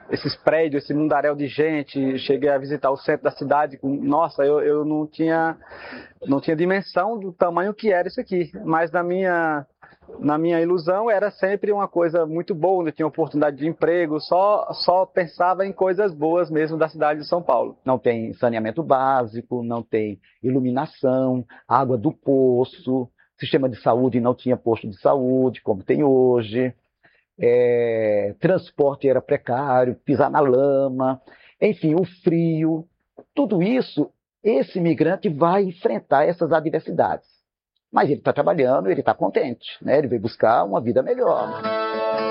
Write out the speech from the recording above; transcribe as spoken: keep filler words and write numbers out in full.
esses prédios, esse mundaréu de gente. Cheguei a visitar o centro da cidade. Nossa, eu, eu não tinha, não tinha dimensão do tamanho que era isso aqui. Mas na minha, na minha ilusão era sempre uma coisa muito boa, onde eu tinha oportunidade de emprego, só, só pensava em coisas boas mesmo da cidade de São Paulo. Não tem saneamento básico, não tem iluminação, água do poço, sistema de saúde não tinha posto de saúde, como tem hoje, é, transporte era precário, pisar na lama, enfim, o frio, tudo isso, esse imigrante vai enfrentar essas adversidades. Mas ele está trabalhando, ele está contente, né? Ele veio buscar uma vida melhor.